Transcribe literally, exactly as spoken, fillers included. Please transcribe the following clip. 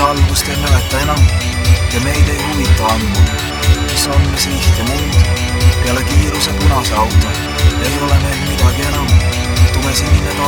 algust ei mäleta enam ja meid ei huvita ammu, mis on me siht ja muud peale kiiruse punase auto ei ole meil midagi enam. tume sinine